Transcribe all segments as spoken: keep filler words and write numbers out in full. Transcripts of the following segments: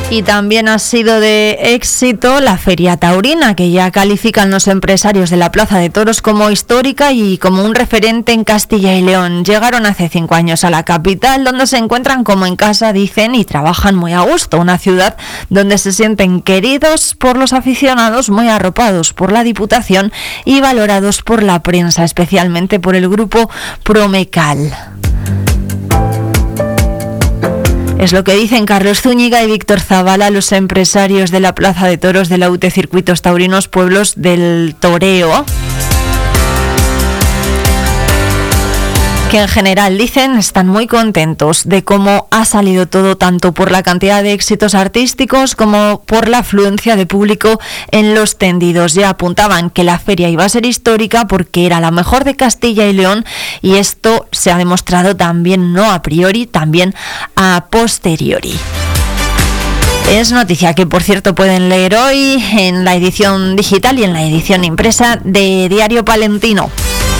Y también ha sido de éxito la Feria Taurina, que ya califican los empresarios de la Plaza de Toros como histórica y como un referente en Castilla y León. Llegaron hace cinco años a la capital, donde se encuentran como en casa, dicen, y trabajan muy a gusto. Una ciudad donde se sienten queridos por los aficionados, muy arropados por la Diputación y valorados por la prensa, especialmente por el grupo Promecal. Es lo que dicen Carlos Zúñiga y Víctor Zavala, los empresarios de la Plaza de Toros de la U T E Circuitos Taurinos Pueblos del Toreo, que en general, dicen, están muy contentos de cómo ha salido todo, tanto por la cantidad de éxitos artísticos como por la afluencia de público en los tendidos. Ya apuntaban que la feria iba a ser histórica porque era la mejor de Castilla y León, y esto se ha demostrado también no a priori, también a posteriori. Es noticia que, por cierto, pueden leer hoy en la edición digital y en la edición impresa de Diario Palentino.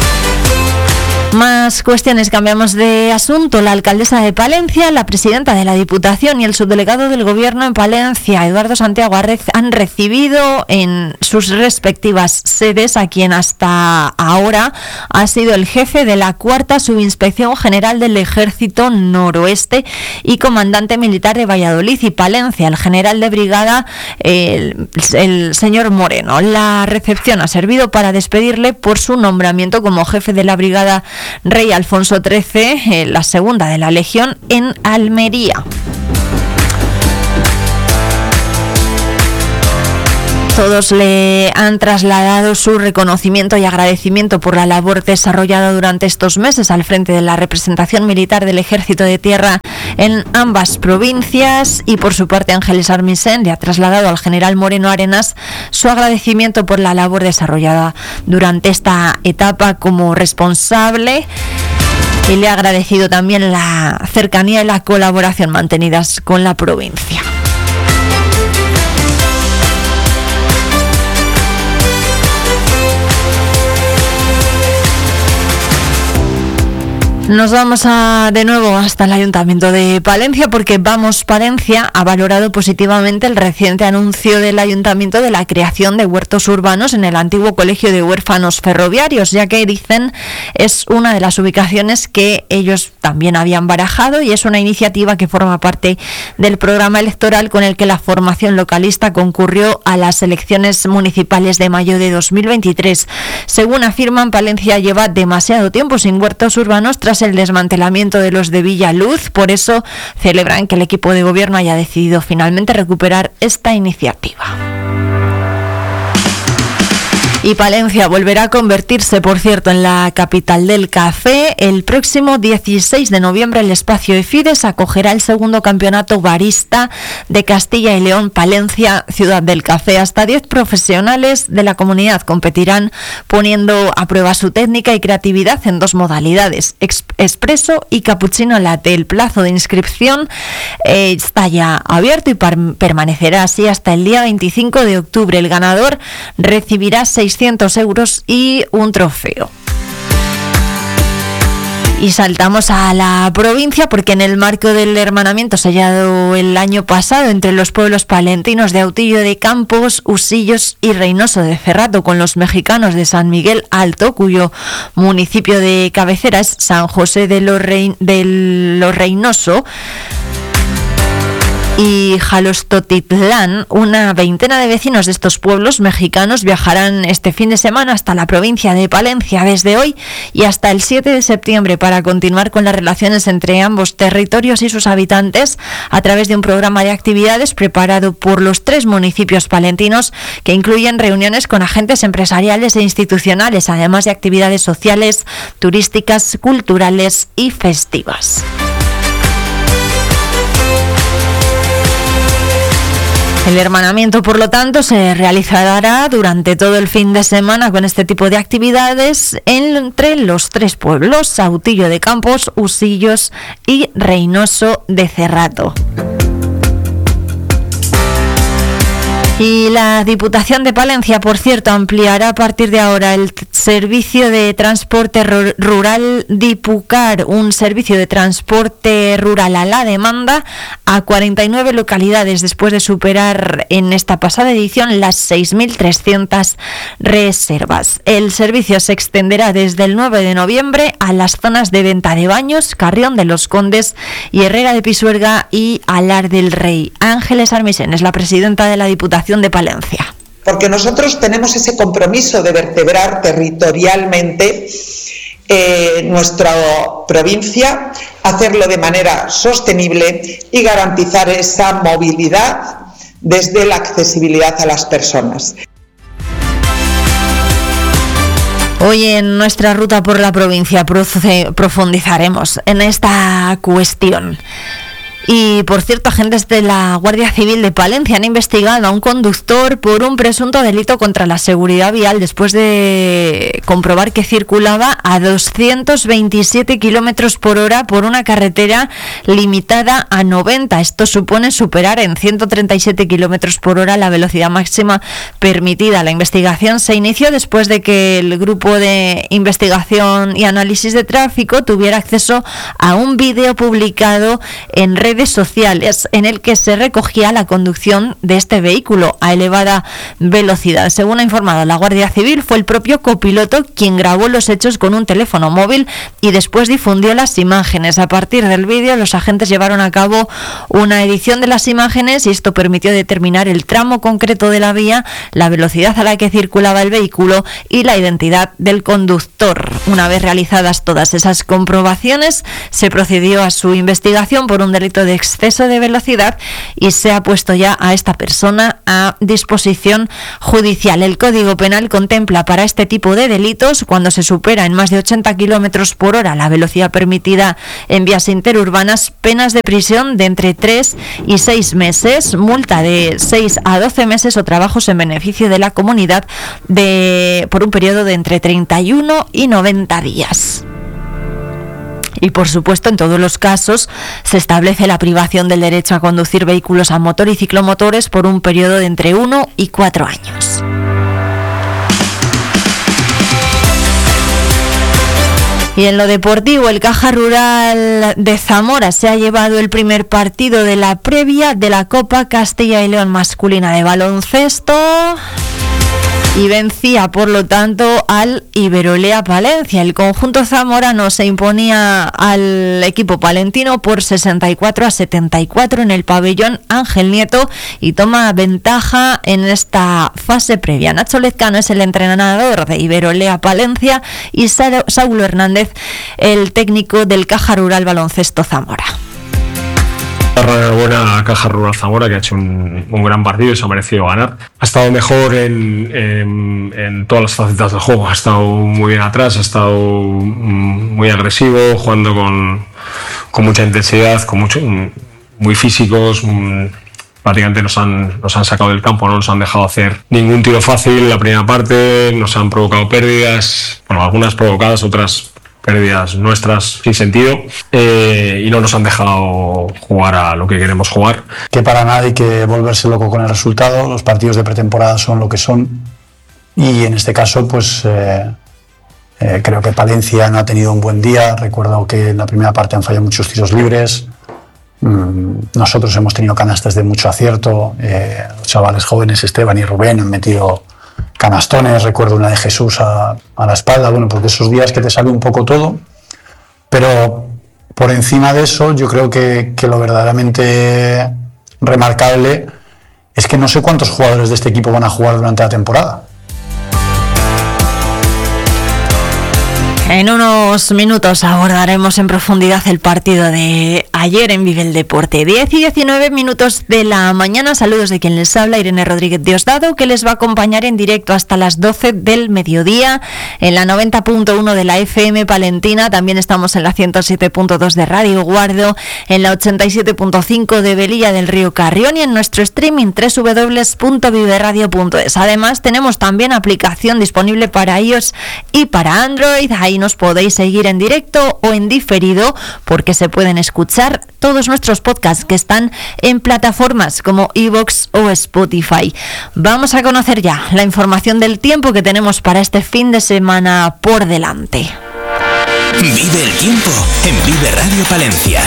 Más cuestiones, cambiamos de asunto. La alcaldesa de Palencia, la presidenta de la Diputación y el subdelegado del Gobierno en Palencia, Eduardo Santiago, han recibido en sus respectivas sedes a quien hasta ahora ha sido el jefe de la cuarta Subinspección General del Ejército Noroeste y comandante militar de Valladolid y Palencia, el general de brigada, el, el señor Moreno. La recepción ha servido para despedirle por su nombramiento como jefe de la brigada Rey Alfonso trece, eh, la segunda de la Legión, en Almería. Todos le han trasladado su reconocimiento y agradecimiento por la labor desarrollada durante estos meses al frente de la representación militar del Ejército de Tierra en ambas provincias, y por su parte Ángeles Armisen le ha trasladado al general Moreno Arenas su agradecimiento por la labor desarrollada durante esta etapa como responsable, y le ha agradecido también la cercanía y la colaboración mantenidas con la provincia. Nos vamos a, de nuevo hasta el Ayuntamiento de Palencia, porque Vamos Palencia ha valorado positivamente el reciente anuncio del Ayuntamiento de la creación de huertos urbanos en el antiguo Colegio de Huérfanos Ferroviarios, ya que, dicen, es una de las ubicaciones que ellos también habían barajado y es una iniciativa que forma parte del programa electoral con el que la formación localista concurrió a las elecciones municipales de mayo de dos mil veintitrés. Según afirman, Palencia lleva demasiado tiempo sin huertos urbanos tras el desmantelamiento de los de Villaluz. Por eso celebran que el equipo de gobierno haya decidido finalmente recuperar esta iniciativa. Y Palencia volverá a convertirse, por cierto, en la capital del café. El próximo dieciséis de noviembre el espacio Efides acogerá el segundo campeonato barista de Castilla y León Palencia Ciudad del Café. Hasta diez profesionales de la comunidad competirán poniendo a prueba su técnica y creatividad en dos modalidades, expreso y cappuccino latte. El plazo de inscripción eh, está ya abierto y par- permanecerá así hasta el día veinticinco de octubre. El ganador recibirá seiscientos euros y un trofeo. Y saltamos a la provincia, porque en el marco del hermanamiento sellado el año pasado entre los pueblos palentinos de Autillo de Campos, Usillos y Reynoso de Cerrato con los mexicanos de San Miguel Alto, cuyo municipio de cabecera es San José de los, Rey, de los Reynoso, y Jalostotitlán, una veintena de vecinos de estos pueblos mexicanos viajarán este fin de semana hasta la provincia de Palencia desde hoy y hasta el siete de septiembre para continuar con las relaciones entre ambos territorios y sus habitantes a través de un programa de actividades preparado por los tres municipios palentinos, que incluyen reuniones con agentes empresariales e institucionales, además de actividades sociales, turísticas, culturales y festivas. El hermanamiento, por lo tanto, se realizará durante todo el fin de semana con este tipo de actividades entre los tres pueblos, Autillo de Campos, Usillos y Reynoso de Cerrato. Y la Diputación de Palencia, por cierto, ampliará a partir de ahora el Servicio de Transporte Rural Dipucar, un servicio de transporte rural a la demanda a cuarenta y nueve localidades después de superar en esta pasada edición las seis mil trescientas reservas. El servicio se extenderá desde el nueve de noviembre a las zonas de Venta de Baños, Carrión de los Condes y Herrera de Pisuerga y Alar del Rey. Ángeles Armisen es la presidenta de la Diputación de Palencia. Porque nosotros tenemos ese compromiso de vertebrar territorialmente eh, nuestra provincia, hacerlo de manera sostenible y garantizar esa movilidad desde la accesibilidad a las personas. Hoy en nuestra ruta por la provincia profundizaremos en esta cuestión. Y, por cierto, agentes de la Guardia Civil de Palencia han investigado a un conductor por un presunto delito contra la seguridad vial después de comprobar que circulaba a doscientos veintisiete kilómetros por hora por una carretera limitada a noventa. Esto supone superar en ciento treinta y siete kilómetros por hora la velocidad máxima permitida. La investigación se inició después de que el Grupo de Investigación y Análisis de Tráfico tuviera acceso a un vídeo publicado en redes sociales en el que se recogía la conducción de este vehículo a elevada velocidad. Según ha informado la Guardia Civil, fue el propio copiloto quien grabó los hechos con un teléfono móvil y después difundió las imágenes. A partir del vídeo, los agentes llevaron a cabo una edición de las imágenes y esto permitió determinar el tramo concreto de la vía, la velocidad a la que circulaba el vehículo y la identidad del conductor. Una vez realizadas todas esas comprobaciones, se procedió a su investigación por un delito de exceso de velocidad y se ha puesto ya a esta persona a disposición judicial. El Código Penal contempla para este tipo de delitos, cuando se supera en más de ochenta kilómetros por hora la velocidad permitida en vías interurbanas, penas de prisión de entre tres y seis meses, multa de seis a doce meses o trabajos en beneficio de la comunidad de por un periodo de entre treinta y uno y noventa días. Y, por supuesto, en todos los casos se establece la privación del derecho a conducir vehículos a motor y ciclomotores por un periodo de entre uno y cuatro años. Y en lo deportivo, el Caja Rural de Zamora se ha llevado el primer partido de la previa de la Copa Castilla y León masculina de baloncesto y vencía, por lo tanto, al Iberolea Palencia. El conjunto zamorano se imponía al equipo palentino por sesenta y cuatro a setenta y cuatro en el pabellón Ángel Nieto y toma ventaja en esta fase previa. Nacho Lezcano es el entrenador de Iberolea Palencia y Saulo Hernández, el técnico del Caja Rural Baloncesto Zamora. Enhorabuena a Caja Rural Zamora, que ha hecho un, un gran partido y se ha merecido ganar. Ha estado mejor en, en, en todas las facetas del juego. Ha estado muy bien atrás, ha estado muy agresivo, jugando con, con mucha intensidad, con mucho, muy físicos. Prácticamente nos han, nos han sacado del campo, no nos han dejado hacer ningún tiro fácil en la primera parte. Nos han provocado pérdidas, bueno, algunas provocadas, otras pérdidas nuestras sin sentido, eh, y no nos han dejado jugar a lo que queremos jugar. Que para nada hay que volverse loco con el resultado. Los partidos de pretemporada son lo que son y en este caso pues eh, eh, creo que Palencia no ha tenido un buen día. Recuerdo que en la primera parte han fallado muchos tiros libres. Mm, nosotros hemos tenido canastas de mucho acierto. Eh, los chavales jóvenes Esteban y Rubén han metido canastones, recuerdo una de Jesús a, a la espalda. Bueno, porque esos días que te sale un poco todo, pero por encima de eso yo creo que, que lo verdaderamente remarcable es que no sé cuántos jugadores de este equipo van a jugar durante la temporada. En unos minutos abordaremos en profundidad el partido de ayer en Vive el Deporte. diez y diecinueve minutos de la mañana. Saludos de quien les habla, Irene Rodríguez Diosdado, que les va a acompañar en directo hasta las doce del mediodía en la noventa punto uno de la F M palentina. También estamos en la ciento siete punto dos de Radio Guardo, en la ochenta y siete punto cinco de Velilla del Río Carrión y en nuestro streaming doble u doble u doble u punto vive radio punto es. Además, tenemos también aplicación disponible para iOS y para Android. Ahí Ahí nos podéis seguir en directo o en diferido, porque se pueden escuchar todos nuestros podcasts que están en plataformas como iVoox o Spotify. Vamos a conocer ya la información del tiempo que tenemos para este fin de semana por delante. Vive el tiempo en Vive Radio Palencia.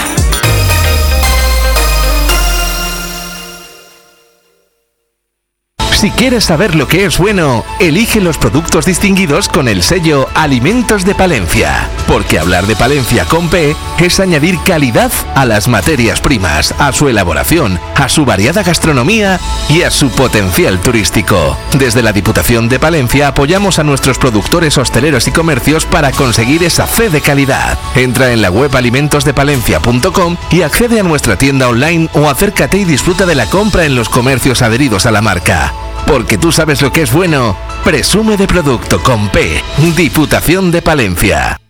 Si quieres saber lo que es bueno, elige los productos distinguidos con el sello Alimentos de Palencia. Porque hablar de Palencia con P es añadir calidad a las materias primas, a su elaboración, a su variada gastronomía y a su potencial turístico. Desde la Diputación de Palencia apoyamos a nuestros productores hosteleros y comercios para conseguir esa fe de calidad. Entra en la web alimentos de palencia punto com y accede a nuestra tienda online o acércate y disfruta de la compra en los comercios adheridos a la marca. Porque tú sabes lo que es bueno, presume de producto con P. Diputación de Palencia.